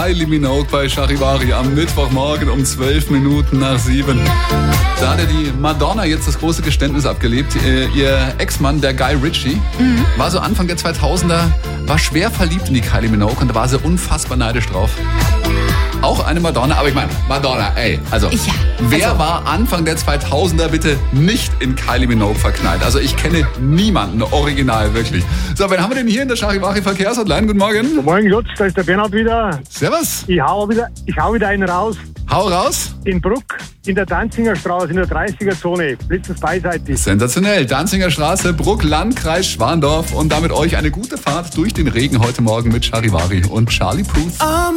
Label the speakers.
Speaker 1: Kylie Minogue bei Charivari am Mittwochmorgen um 12 Minuten nach 7. Da hat ja die Madonna jetzt das große Geständnis abgelebt. Ihr Ex-Mann, der Guy Ritchie, war so Anfang der 2000er, war schwer verliebt in die Kylie Minogue und da war sie unfassbar neidisch drauf. Auch eine Madonna, aber ich meine, Madonna, wer war Anfang der 2000er bitte nicht in Kylie Minogue verknallt? Also ich kenne niemanden, original, wirklich. So, wen haben wir denn hier in der Charivari Verkehrshotline? Guten Morgen.
Speaker 2: Guten Morgen, Jutz, da ist der Bernhard wieder.
Speaker 1: Servus.
Speaker 2: Ich hau wieder einen raus.
Speaker 1: Hau raus.
Speaker 2: In Bruck, in der Danziger Straße, in der 30er-Zone. Blitzes beiseitig.
Speaker 1: Sensationell. Danziger Straße, Bruck, Landkreis Schwandorf. Und damit euch eine gute Fahrt durch den Regen heute Morgen mit Charivari und Charlie Puth.